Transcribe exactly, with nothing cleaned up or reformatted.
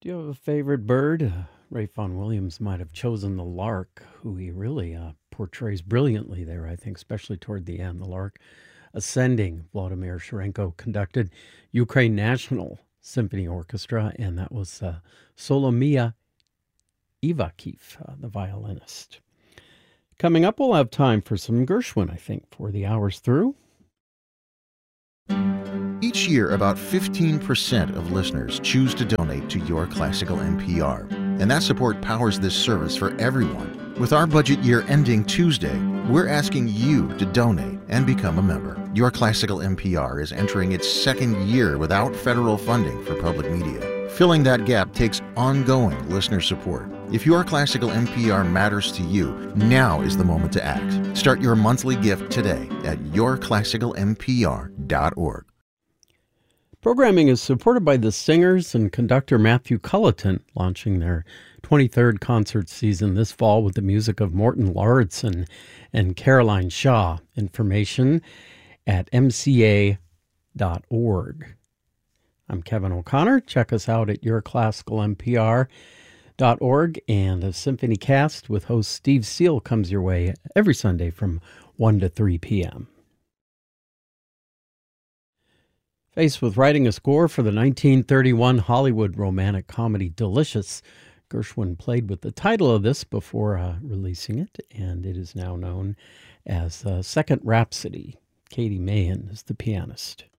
Do you have a favorite bird? Uh, Ray Vaughan Williams might have chosen the lark, who he really uh, portrays brilliantly there, I think, especially toward the end. The lark ascending. Vladimir Sharenko conducted Ukraine National Symphony Orchestra, and that was uh, Solomia Ivakiv, uh, the violinist. Coming up, we'll have time for some Gershwin, I think, for the hours through. Each year, about fifteen percent of listeners choose to donate to Your Classical N P R, and that support powers this service for everyone. With our budget year ending Tuesday, we're asking you to donate and become a member. Your Classical N P R is entering its second year without federal funding for public media. Filling that gap takes ongoing listener support. If Your Classical N P R matters to you, now is the moment to act. Start your monthly gift today at your classical n p r dot org. Programming is supported by the singers and conductor Matthew Culleton, launching their twenty-third concert season this fall with the music of Morton Lauritsen and Caroline Shaw. Information at m c a dot org. I'm Kevin O'Connor. Check us out at your classical n p r dot org, and a Symphony Cast with host Steve Seal comes your way every Sunday from one to three p.m. Faced with writing a score for the nineteen thirty-one Hollywood romantic comedy Delicious, Gershwin played with the title of this before uh, releasing it, and it is now known as uh, Second Rhapsody. Katie Mahan is the pianist.